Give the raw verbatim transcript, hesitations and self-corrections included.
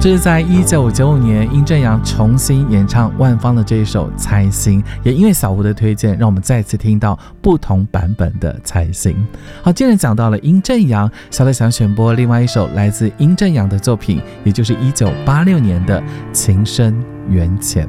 这是在一九九五年殷正阳重新演唱万芳的这一首《猜心》，也因为小胡的推荐，让我们再次听到不同版本的《猜心》。好，既然讲到了殷正阳，小的想选播另外一首来自殷正阳的作品，也就是一九八六年的《情深缘浅》。